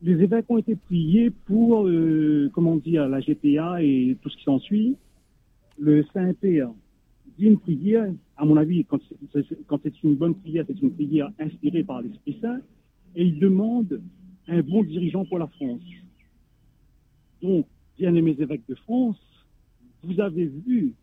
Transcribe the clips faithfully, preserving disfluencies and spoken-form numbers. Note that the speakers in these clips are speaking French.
les évêques ont été priés pour, euh, comment dire, la G P A et tout ce qui s'ensuit. Le Saint-Père dit une prière, à mon avis, quand c'est, quand c'est une bonne prière, c'est une prière inspirée par l'Esprit Saint, et il demande un bon dirigeant pour la France. Donc, bien-aimés évêques de France, vous avez vu,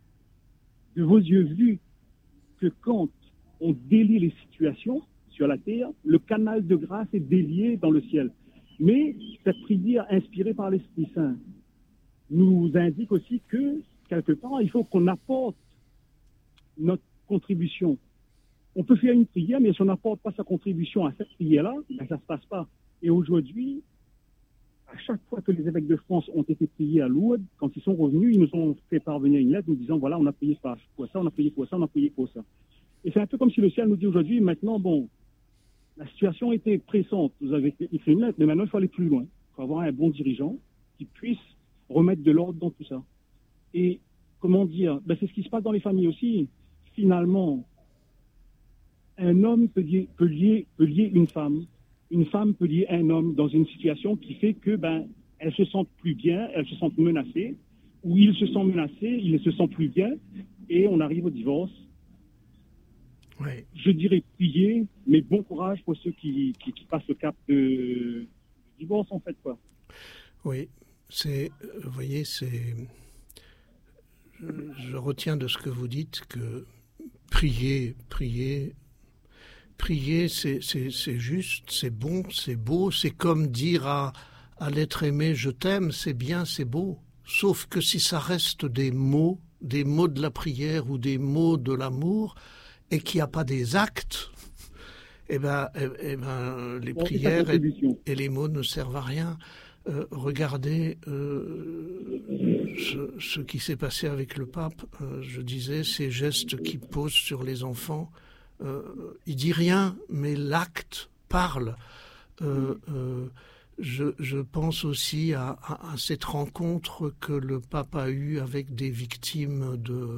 de vos yeux vu, que quand on délie les situations sur la terre, le canal de grâce est délié dans le ciel. Mais cette prière inspirée par l'Esprit Saint nous indique aussi que, quelque part, il faut qu'on apporte notre contribution. On peut faire une prière, mais si on n'apporte pas sa contribution à cette prière-là, ben ça ne se passe pas. Et aujourd'hui, à chaque fois que les évêques de France ont été priés à Lourdes, quand ils sont revenus, ils nous ont fait parvenir une lettre nous disant, voilà, on a payé pour ça, on a payé pour ça, on a payé pour ça. Et c'est un peu comme si le ciel nous dit aujourd'hui, maintenant, bon, la situation était pressante, vous avez écrit une lettre, mais maintenant il faut aller plus loin. Il faut avoir un bon dirigeant qui puisse remettre de l'ordre dans tout ça. Et comment dire, ben c'est ce qui se passe dans les familles aussi. Finalement, un homme peut lier, peut lier, peut lier une femme, une femme peut lier un homme dans une situation qui fait que ben elle se sent plus bien, elle se sent menacée, ou il se sent menacé, il ne se sent plus bien, et on arrive au divorce. Oui. Je dirais prier, mais bon courage pour ceux qui, qui, qui passent le cap de, du divorce, en fait, quoi. Oui, c'est, vous voyez, c'est, je, je retiens de ce que vous dites que prier, prier, prier, c'est, c'est, c'est juste, c'est bon, c'est beau, c'est comme dire à, à l'être aimé, je t'aime, c'est bien, c'est beau. Sauf que si ça reste des mots, des mots de la prière ou des mots de l'amour, et qu'il n'y a pas des actes, eh ben, eh, eh ben, les Bon, prières et, et les mots ne servent à rien. Euh, regardez euh, ce, ce qui s'est passé avec le pape. Euh, je disais, ces gestes qu'il pose sur les enfants, euh, il dit rien, mais l'acte parle. Euh, euh, je, je pense aussi à, à, à cette rencontre que le pape a eue avec des victimes de...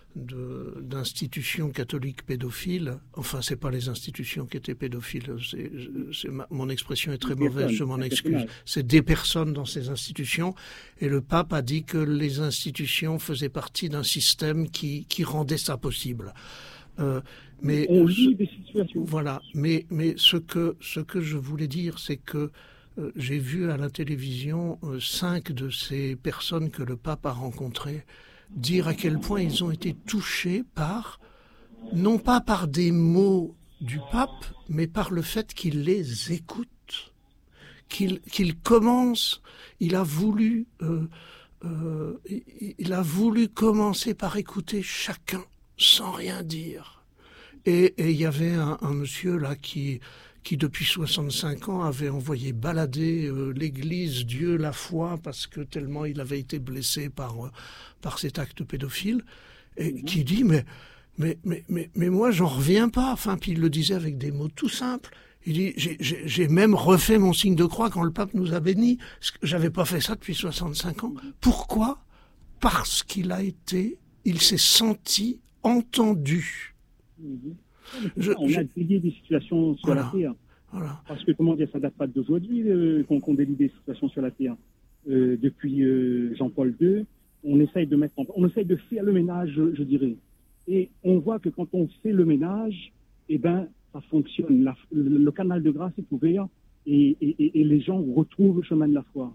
De, d'institutions catholiques pédophiles, enfin c'est pas les institutions qui étaient pédophiles, c'est, c'est ma, mon expression est très mauvaise, je m'en excuse, c'est des personnes dans ces institutions, et le pape a dit que les institutions faisaient partie d'un système qui, qui rendait ça possible. Euh, mais on lit des situations. Voilà, mais, mais ce que, ce que je voulais dire, c'est que euh, j'ai vu à la télévision euh, cinq de ces personnes que le pape a rencontrées dire à quel point ils ont été touchés par, non pas par des mots du pape, mais par le fait qu'il les écoute, qu'il, qu'il commence, il a voulu, euh, euh, il a voulu commencer par écouter chacun sans rien dire. Et, et il y avait un, un monsieur là qui, qui depuis soixante-cinq ans avait envoyé balader euh, l'Église, Dieu, la foi, parce que tellement il avait été blessé par euh, par cet acte pédophile, et mmh. qui dit mais mais mais mais mais moi j'en reviens pas. Enfin, puis il le disait avec des mots tout simples. Il dit j'ai j'ai, j'ai même refait mon signe de croix quand le pape nous a bénis. J'avais pas fait ça depuis soixante-cinq ans. Pourquoi ? Parce qu'il a été, il s'est senti entendu. Mmh. Je, on je... a délié des situations sur voilà, la terre. Voilà. Parce que, comment dire, ça ne date pas d'aujourd'hui euh, qu'on, qu'on délie des situations sur la terre. Euh, depuis euh, Jean-Paul deux, on essaye de mettre en, on essaye de faire le ménage, je, je dirais. Et on voit que quand on fait le ménage, eh ben, ça fonctionne. La, le, le canal de grâce est ouvert et, et, et, et les gens retrouvent le chemin de la foi.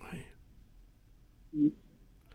Oui. Allô ?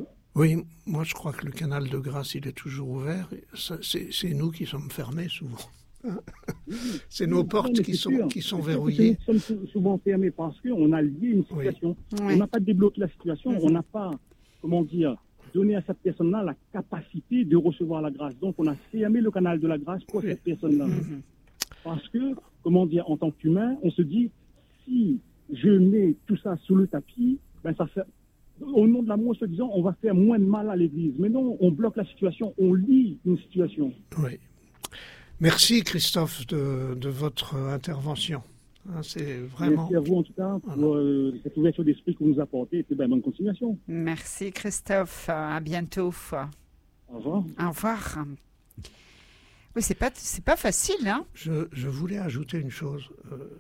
Oui, moi je crois que le canal de grâce, il est toujours ouvert. Ça, c'est, c'est nous qui sommes fermés souvent. C'est nos portes non, qui, sont, sûr. qui sont verrouillées. Nous sommes souvent fermés parce qu'on a lié une situation. Oui. On n'a pas débloqué la situation, mm-hmm. on n'a pas, comment dire, donné à cette personne-là la capacité de recevoir la grâce. Donc on a fermé le canal de la grâce pour oui. cette personne-là. Mm-hmm. Parce que, comment dire, en tant qu'humain, on se dit, si je mets tout ça sous le tapis, ben ça fait... Au nom de l'amour, se disant, on va faire moins de mal à l'Église. Mais non, on bloque la situation, on lie une situation. Oui. Merci Christophe de, de votre intervention. C'est vraiment... Merci à vous en tout cas pour voilà. euh, cette ouverture d'esprit que vous nous apportez et puis ben, bonne continuation. Merci Christophe, à bientôt. Au revoir. Au revoir. Oui, c'est pas, c'est pas facile, hein. Je, je voulais ajouter une chose. Euh,